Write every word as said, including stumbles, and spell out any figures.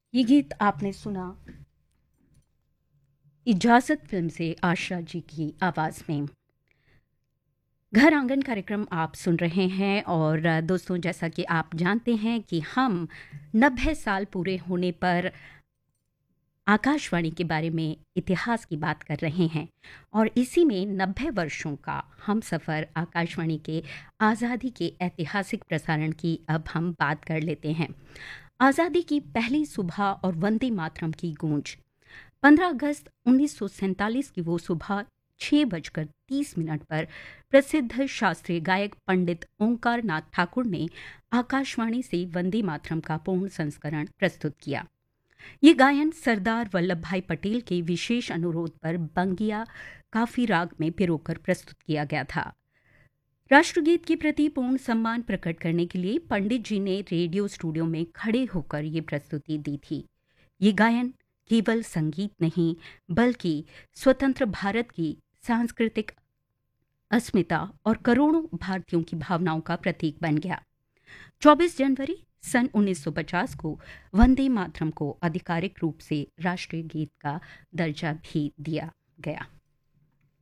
ये गीत आपने सुना इजाजत फिल्म से आशा जी की आवाज में। घर आंगन कार्यक्रम आप सुन रहे हैं और अ, दोस्तों, जैसा कि आप जानते हैं कि हम नब्बे साल पूरे होने पर आकाशवाणी के बारे में इतिहास की बात कर रहे हैं और इसी में नब्बे वर्षों का हम सफ़र आकाशवाणी के आज़ादी के ऐतिहासिक प्रसारण की अब हम बात कर लेते हैं। आज़ादी की पहली सुबह और वंदे मातरम की गूंज। पंद्रह अगस्त उन्नीस सौ सैंतालीस की वो सुबह छः बजकर तीस मिनट पर प्रसिद्ध शास्त्रीय गायक पंडित ओंकार नाथ ठाकुर ने आकाशवाणी से वंदे मातरम का पूर्ण संस्करण प्रस्तुत किया। ये गायन सरदार वल्लभ भाई पटेल के विशेष अनुरोध पर बंगिया काफी राग में पिरोकर प्रस्तुत किया गया था। राष्ट्रगीत के प्रति पूर्ण सम्मान प्रकट करने के लिए पंडित जी ने रेडियो स्टूडियो में खड़े होकर ये प्रस्तुति दी थी। ये गायन केवल संगीत नहीं, बल्कि स्वतंत्र भारत की सांस्कृतिक अस्मिता और करोड़ों भारतीयों की भावनाओं का प्रतीक बन गया। चौबीस जनवरी सन उन्नीस सौ पचास को वंदे मातरम को आधिकारिक रूप से राष्ट्रीय गीत का दर्जा भी दिया गया।